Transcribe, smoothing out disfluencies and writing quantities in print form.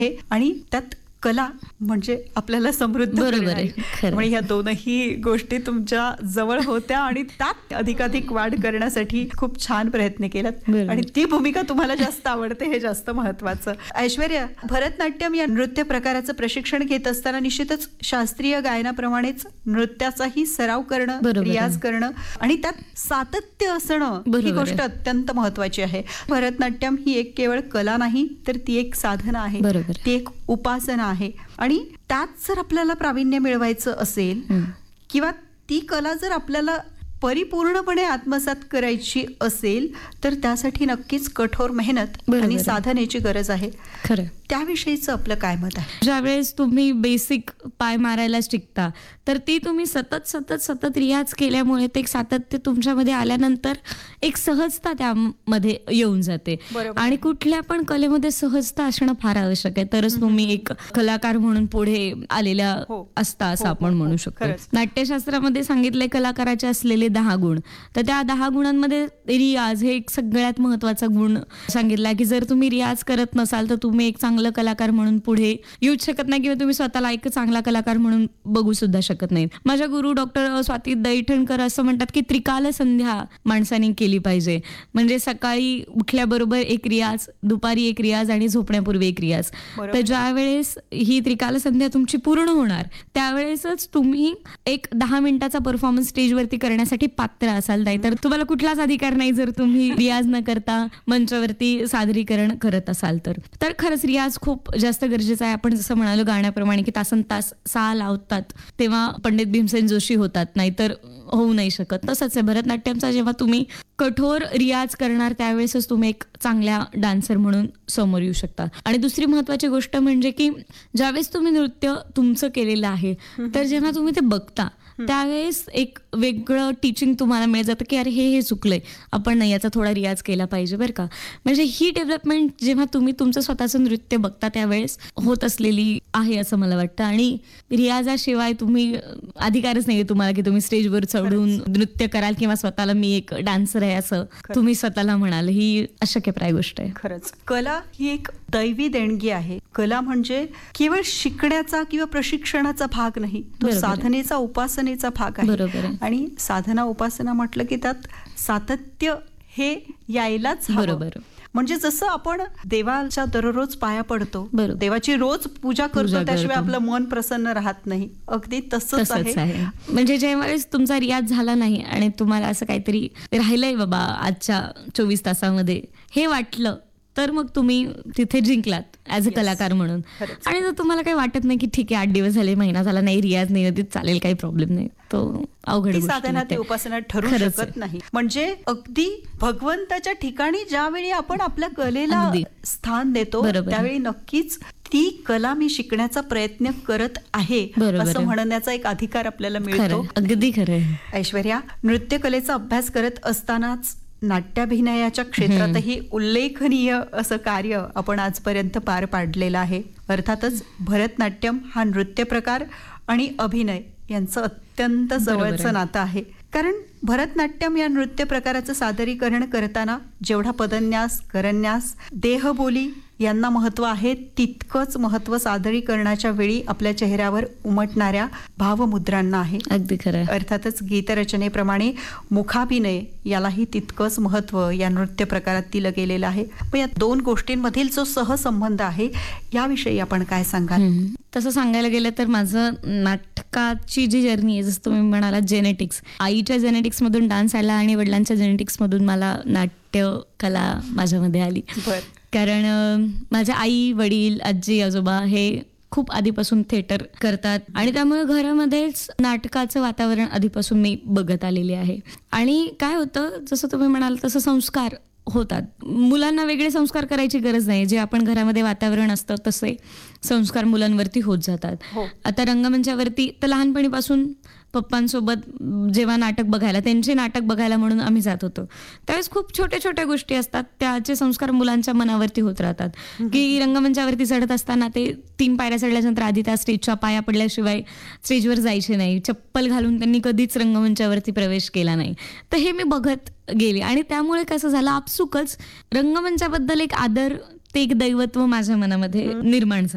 आहे आणि त्यात कला म्हणजे आपल्याला समृद्ध बरोबर आहे. त्यामुळे ह्या दोनही गोष्टी तुमच्या जवळ होत्या आणि त्यात अधिकाधिक वाढ करण्यासाठी खूप छान प्रयत्न केलात आणि ती भूमिका तुम्हाला जास्त आवडते हे जास्त महत्वाचं. ऐश्वर्या, भरतनाट्यम या नृत्य प्रकाराचं प्रशिक्षण घेत असताना निश्चितच शास्त्रीय गायनाप्रमाणेच नृत्याचाही सराव करणं, रियाज करणं आणि त्यात सातत्य असणं ही गोष्ट अत्यंत महत्वाची आहे. भरतनाट्यम ही एक केवळ कला नाही तर ती एक साधना आहे, ती एक उपासना आहे आणि त्यात जर आपल्याला प्रावीण्य मिळवायचं असेल किंवा ती कला जर आपल्याला परिपूर्णपणे आत्मसात करायची असेल तर त्यासाठी नक्कीच कठोर मेहनत आणि साधनेची गरज आहे. खरं, त्याविषयीचं आपलं काय मत आहे? ज्यावेळेस तुम्ही बेसिक पाय मारायला शिकता तर ती तुम्ही सतत सतत सतत रियाज केल्यामुळे ते एक सातत्य तुमच्यामध्ये आल्यानंतर एक सहजता त्यामध्ये येऊन जाते आणि कुठल्या पण कलेमध्ये सहजता असणं फार आवश्यक आहे, तरच तुम्ही एक कलाकार म्हणून पुढे आलेल्या असता असं आपण म्हणू शकतो. नाट्यशास्त्रामध्ये सांगितले कलाकाराचे असलेले 10 गुण, तर त्या 10 गुणांमध्ये रियाज हे एक सगळ्यात महत्वाचा गुण सांगितला की जर तुम्ही रियाज करत नसाल तर तुम्ही एक चांगलं कलाकार म्हणून पुढे येऊच शकत नाही किंवा तुम्ही स्वतःला एक चांगला कलाकार म्हणून बघू सुद्धा शकत नाही. माझ्या गुरु डॉक्टर स्वाती दैठणकर असं म्हणतात की त्रिकाल संध्या माणसाने केली पाहिजे, म्हणजे सकाळी उठल्याबरोबर एक रियाज, दुपारी एक रियाज आणि झोपण्यापूर्वी एक रियाज. तर ज्या वेळेस ही त्रिकाल संध्या तुमची पूर्ण होणार त्यावेळेसच तुम्ही एक 10 मिनिटाचा परफॉर्मन्स स्टेजवरती करण्यासाठी पात्र असाल, नाही तर तुम्हाला कुठलाच अधिकार नाही जर तुम्ही रियाज न करता मंचावरती सादरीकरण करत असाल तर खरंच रियाज खूप जास्त गरजेचा आहे. आपण जसं म्हणालो गाण्याप्रमाणे की तासन तास सा लावतात तेव्हा पंडित भीमसेन जोशी होतात, नाहीतर होऊ नाही शकत. तसंच आहे भरतनाट्यमचा, जेव्हा तुम्ही कठोर रियाज करणार त्यावेळेसच तुम्ही एक चांगल्या डान्सर म्हणून समोर येऊ शकता. आणि दुसरी महत्वाची गोष्ट म्हणजे की ज्यावेळेस तुम्ही नृत्य तुमचं केलेलं आहे तर जेव्हा तुम्ही ते बघता त्यावेळेस एक वेगळं टीचिंग तुम्हाला मिळत जातं की अरे हे चुकलंय, आपण नाही याचा थोडा रियाज केला पाहिजे बरं का. म्हणजे ही डेव्हलपमेंट जेव्हा तुम्ही तुमचं स्वतःचं नृत्य बघता त्यावेळेस होत असलेली आहे असं मला वाटतं. आणि रियाजाशिवाय तुम्ही अधिकारच नाही तुम्हाला की तुम्ही स्टेजवर चढून नृत्य कराल किंवा स्वतःला मी एक डान्सर आहे असं तुम्ही स्वतःला म्हणाल, ही अशक्यप्राय गोष्ट आहे. खरंच कला ही एक दैवी देणगी आहे. कला म्हणजे केवळ शिकण्याचा किंवा प्रशिक्षणाचा भाग नाही, तो साधनेचा, उपासनेचा भाग आहे. आणि साधना उपासना म्हटलं की त्यात सातत्य हे यायलाच हवं. म्हणजे जसं आपण देवाच्या दररोज पाया पडतो, देवाची रोज पूजा करतो, त्याशिवाय आपलं मन प्रसन्न राहत नाही, अगदी तसंच आहे. म्हणजे ज्यावेळेस तुमचा रियाज झाला नाही आणि तुम्हाला असं काहीतरी राहिलंय बाबा आजच्या 24 तासामध्ये हे वाटलं तर मग तुम्ही तिथे जिंकलात ऍज अ कलाकार म्हणून. आणि जर तुम्हाला काही वाटत नाही की ठीक आहे 8 दिवस झाले, महिना झाला, नाही रियाज नाही होती, चालेल, काही प्रॉब्लेम नाही, तो अवघड साधना ती उपासना ठरू शकत नाही. म्हणजे अगदी भगवंताच्या ठिकाणी ज्यावेळी आपण आपल्या कलेला स्थान देतो त्यावेळी नक्कीच ती कला मी शिकण्याचा प्रयत्न करत आहे असं म्हणण्याचा एक अधिकार आपल्याला मिळतो. अगदी खरं. ऐश्वर्या, नृत्य कलेचा अभ्यास करत असतानाच नाट्याभिनयाच्या क्षेत्रातही उल्लेखनीय असं कार्य आपण आजपर्यंत पार पाडलेलं आहे. अर्थातच भरतनाट्यम हा नृत्य प्रकार आणि अभिनय यांचं अत्यंत जवळचं नातं आहे. कारण भरतनाट्यम या नृत्य प्रकाराचं सादरीकरण करताना जेवढा पदन्यास, करन्यास, देहबोली यांना महत्व आहे तितकंच महत्व सादरीकरणाच्या वेळी आपल्या चेहऱ्यावर उमटणाऱ्या भावमुद्रांना आहे. अगदी खरं. अर्थातच गीतरचनेप्रमाणे मुखाभिनय यालाही तितकंच महत्व या नृत्य प्रकारात दिलं गेलेलं आहे. पण या दोन गोष्टींमधील जो सहसंबंध आहे याविषयी आपण काय सांगाल? तसं सांगायला गेलं तर माझं नाटकाची जी जर्नी आहे, जसं तुम्ही म्हणाला जेनेटिक्स, आईच्या जेनेटिक्स मधून डान्स आला आणि वडिलांच्या जेनेटिक्स मधून मला नाट्य कला माझ्यामध्ये आली. कारण माझ्या आई, वडील, आजी, आजोबा हे खूप आधीपासून थिएटर करतात आणि त्यामुळे घरामध्येच नाटकाचं वातावरण आधीपासून मी बघत आलेली आहे. आणि काय होतं, जसं तुम्ही म्हणाल तसं संस्कार होतात. मुलांना वेगळे संस्कार करायची गरज नाही, जे आपण घरामध्ये वातावरण असतं तसे संस्कार मुलांवरती होत जातात. आता रंगमंचावरती तर लहानपणीपासून पप्पांसोबत जेव्हा नाटक बघायला, त्यांचे नाटक बघायला म्हणून आम्ही जात होतो, त्यावेळेस खूप छोट्या छोट्या गोष्टी असतात, त्याचे संस्कार मुलांच्या मनावरती होत राहतात. की रंगमंचावरती चढत असताना ते 3 पायऱ्या चढल्यानंतर आधी त्या स्टेजच्या पाया पडल्याशिवाय स्टेजवर जायचे नाही, चप्पल घालून त्यांनी कधीच रंगमंचावरती प्रवेश केला नाही. तर हे मी बघत गेले आणि त्यामुळे कसं झालं, आपसुकच रंगमंचाबद्दल एक आदर, ते एक दैवत्व माझ्या मनामध्ये निर्माण झालं.